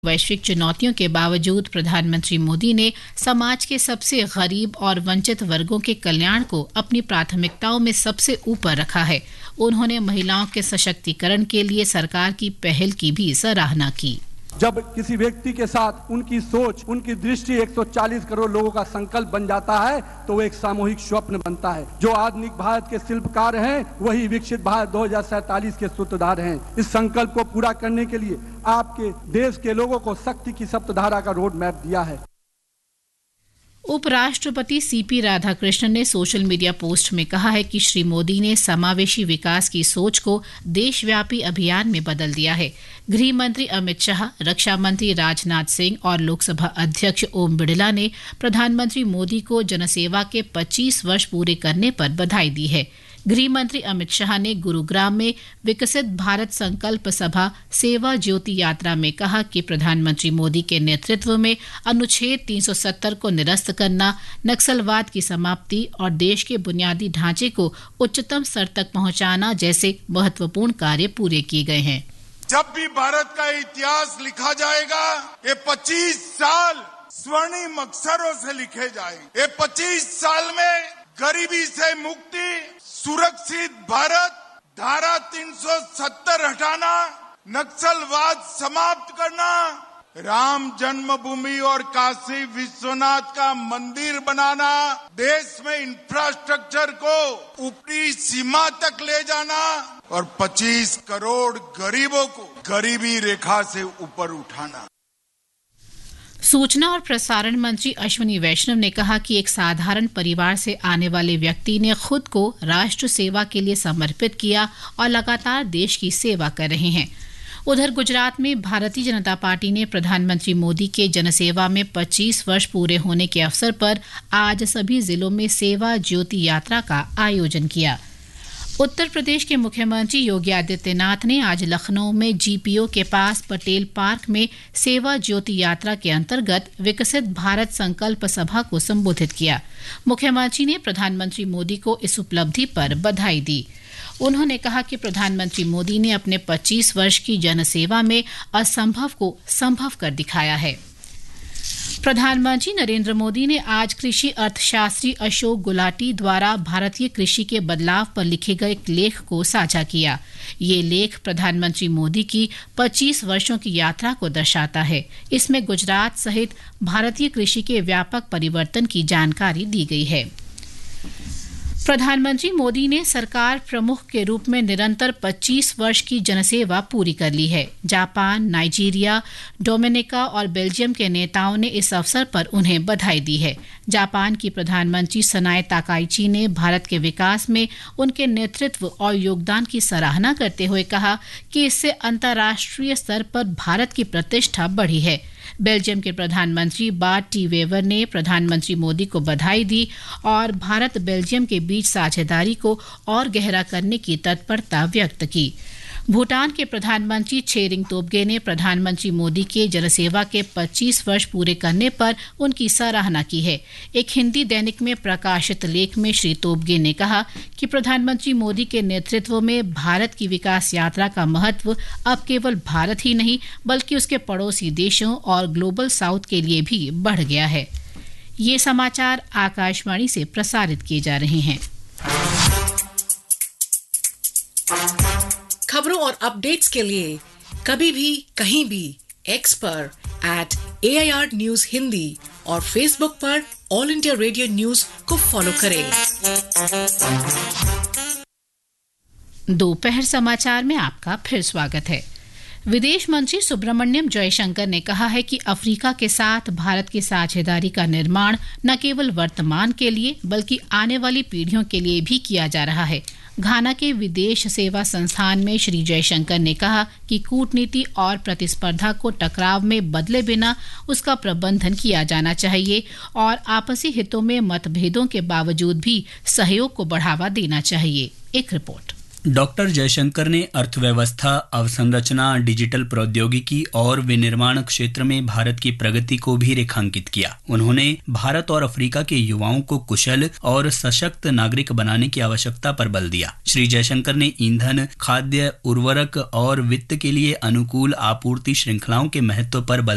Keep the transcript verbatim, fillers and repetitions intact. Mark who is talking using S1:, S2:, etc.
S1: वैश्विक चुनौतियों के बावजूद प्रधानमंत्री मोदी ने समाज के सबसे गरीब और वंचित वर्गों के कल्याण को अपनी प्राथमिकताओं में सबसे ऊपर रखा है। उन्होंने महिलाओं के सशक्तिकरण के लिए सरकार की पहल की भी सराहना की।
S2: जब किसी व्यक्ति के साथ उनकी सोच, उनकी दृष्टि एक सौ चालीस करोड़ लोगों का संकल्प बन जाता है तो वो एक सामूहिक स्वप्न बनता है। जो आधुनिक भारत के शिल्पकार हैं वही विकसित भारत दो हज़ार सैंतालीस के सूत्रधार हैं। इस संकल्प को पूरा करने के लिए आपके देश के लोगों को शक्ति की सप्तधारा का रोड मैप दिया है।
S1: उपराष्ट्रपति सीपी राधाकृष्णन ने सोशल मीडिया पोस्ट में कहा है कि श्री मोदी ने समावेशी विकास की सोच को देशव्यापी अभियान में बदल दिया है। गृह मंत्री अमित शाह, रक्षा मंत्री राजनाथ सिंह और लोकसभा अध्यक्ष ओम बिड़ला ने प्रधानमंत्री मोदी को जनसेवा के पच्चीस वर्ष पूरे करने पर बधाई दी है। गृह मंत्री अमित शाह ने गुरुग्राम में विकसित भारत संकल्प सभा सेवा ज्योति यात्रा में कहा कि प्रधानमंत्री मोदी के नेतृत्व में अनुच्छेद तीन सौ सत्तर को निरस्त करना, नक्सलवाद की समाप्ति और देश के बुनियादी ढांचे को उच्चतम स्तर तक पहुंचाना जैसे महत्वपूर्ण कार्य पूरे किए गए हैं।
S3: जब भी भारत का इतिहास लिखा जाएगा, ये पच्चीस साल स्वर्णिम अक्षरों से लिखे जाएंगे। ये पच्चीस साल में गरीबी से मुक्ति, सुरक्षित भारत, धारा तीन सौ सत्तर हटाना, नक्सलवाद समाप्त करना, राम जन्मभूमि और काशी विश्वनाथ का मंदिर बनाना, देश में इंफ्रास्ट्रक्चर को ऊपरी सीमा तक ले जाना और पच्चीस करोड़ गरीबों को गरीबी रेखा से ऊपर उठाना।
S1: सूचना और प्रसारण मंत्री अश्विनी वैष्णव ने कहा कि एक साधारण परिवार से आने वाले व्यक्ति ने खुद को राष्ट्र सेवा के लिए समर्पित किया और लगातार देश की सेवा कर रहे हैं। उधर गुजरात में भारतीय जनता पार्टी ने प्रधानमंत्री मोदी के जनसेवा में पच्चीस वर्ष पूरे होने के अवसर पर आज सभी जिलों में सेवा ज्योति यात्रा का आयोजन किया। उत्तर प्रदेश के मुख्यमंत्री योगी आदित्यनाथ ने आज लखनऊ में जीपीओ के पास पटेल पार्क में सेवा ज्योति यात्रा के अंतर्गत विकसित भारत संकल्प सभा को संबोधित किया। मुख्यमंत्री ने प्रधानमंत्री मोदी को इस उपलब्धि पर बधाई दी। उन्होंने कहा कि प्रधानमंत्री मोदी ने अपने पच्चीस वर्ष की जनसेवा में असंभव को संभव कर दिखाया है। प्रधानमंत्री नरेंद्र मोदी ने आज कृषि अर्थशास्त्री अशोक गुलाटी द्वारा भारतीय कृषि के बदलाव पर लिखे गए एक लेख को साझा किया। ये लेख प्रधानमंत्री मोदी की पच्चीस वर्षों की यात्रा को दर्शाता है। इसमें गुजरात सहित भारतीय कृषि के व्यापक परिवर्तन की जानकारी दी गई है। प्रधानमंत्री मोदी ने सरकार प्रमुख के रूप में निरंतर पच्चीस वर्ष की जनसेवा पूरी कर ली है। जापान, नाइजीरिया, डोमिनिका और बेल्जियम के नेताओं ने इस अवसर पर उन्हें बधाई दी है। जापान की प्रधानमंत्री सनाए ताकाइची ने भारत के विकास में उनके नेतृत्व और योगदान की सराहना करते हुए कहा कि इससे अंतर्राष्ट्रीय स्तर पर भारत की प्रतिष्ठा बढ़ी है। बेल्जियम के प्रधानमंत्री बार्ट टी वेवर ने प्रधानमंत्री मोदी को बधाई दी और भारत बेल्जियम के बीच साझेदारी को और गहरा करने की तत्परता व्यक्त की। भूटान के प्रधानमंत्री छेरिंग तोब्गे ने प्रधानमंत्री मोदी के जनसेवा के पच्चीस वर्ष पूरे करने पर उनकी सराहना की है। एक हिंदी दैनिक में प्रकाशित लेख में श्री तोब्गे ने कहा कि प्रधानमंत्री मोदी के नेतृत्व में भारत की विकास यात्रा का महत्व अब केवल भारत ही नहीं बल्कि उसके पड़ोसी देशों और ग्लोबल साउथ के लिए भी बढ़ गया है। ये समाचार आकाशवाणी से प्रसारित किए जा रहे हैं।
S4: खबरों और अपडेट्स के लिए कभी भी कहीं भी एक्स पर eight A I R news Hindi और फेसबुक पर ऑल इंडिया रेडियो न्यूज को फॉलो करें।
S1: दोपहर समाचार में आपका फिर स्वागत है। विदेश मंत्री सुब्रमण्यम जयशंकर ने कहा है कि अफ्रीका के साथ भारत की साझेदारी का निर्माण न केवल वर्तमान के लिए बल्कि आने वाली पीढ़ियों के लिए भी किया जा रहा है। घाना के विदेश सेवा संस्थान में श्री जयशंकर ने कहा कि कूटनीति और प्रतिस्पर्धा को टकराव में बदले बिना उसका प्रबंधन किया जाना चाहिए और आपसी हितों में मतभेदों के बावजूद भी सहयोग को बढ़ावा देना चाहिए। एक रिपोर्ट।
S5: डॉक्टर जयशंकर ने अर्थव्यवस्था, अवसंरचना, डिजिटल प्रौद्योगिकी और विनिर्माण क्षेत्र में भारत की प्रगति को भी रेखांकित किया। उन्होंने भारत और अफ्रीका के युवाओं को कुशल और सशक्त नागरिक बनाने की आवश्यकता पर बल दिया। श्री जयशंकर ने ईंधन, खाद्य, उर्वरक और वित्त के लिए अनुकूल आपूर्ति श्रृंखलाओं के महत्व पर बल